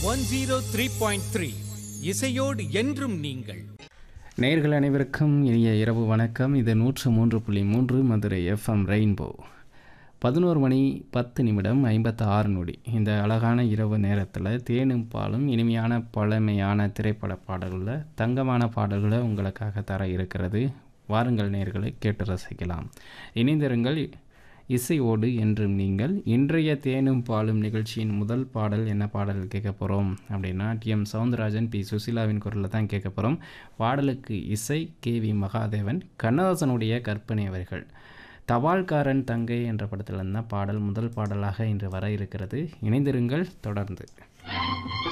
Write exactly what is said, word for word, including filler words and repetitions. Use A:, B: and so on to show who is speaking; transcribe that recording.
A: One zero three point three இசையோடு என்றும் நீங்கள்.
B: நேயர்கள் அனைவருக்கும் இனிய இரவு வணக்கம். இது நூற்று மூன்று புள்ளி மூன்று மதுரை எஃப்எம் ரெயின்போ. பதினோரு மணி பத்து நிமிடம் ஐம்பத்து ஆறு நொடி. இந்த அழகான இரவு நேரத்தில் தேனும் பாலும் இனிமையான பழமையான திரைப்பட பாடல்களில் தங்கமான பாடல்களை உங்களுக்காக தர இருக்கிறது. வாருங்கள் நேயர்களை கேட்டு ரசிக்கலாம். இணைந்திருங்கள் இசையோடு என்றும் நீங்கள். இன்றைய தேனும் பாலும் நிகழ்ச்சியின் முதல் பாடல் என்ன பாடல் கேட்க போகிறோம் அப்படின்னா, டி எம் சவுந்தரராஜன், பி சுசீலாவின் குரலில் தான் கேட்க போகிறோம். பாடலுக்கு இசை கே வி மகாதேவன், கண்ணதாசனுடைய கற்பனை வரிகள். தபால்காரன் தங்கை என்ற படத்தில் இருந்தால் பாடல் முதல் பாடலாக இன்று வர இருக்கிறது. இணைந்திருங்கள் தொடர்ந்து.